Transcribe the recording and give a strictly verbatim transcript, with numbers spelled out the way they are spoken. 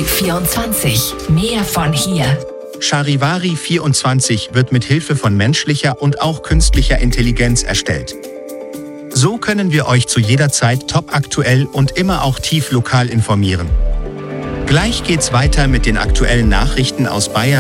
vierundzwanzig. Mehr von hier. Charivari vierundzwanzig wird mit Hilfe von menschlicher und auch künstlicher Intelligenz erstellt. So können wir euch zu jeder Zeit topaktuell und immer auch tief lokal informieren. Gleich geht's weiter mit den aktuellen Nachrichten aus Bayern.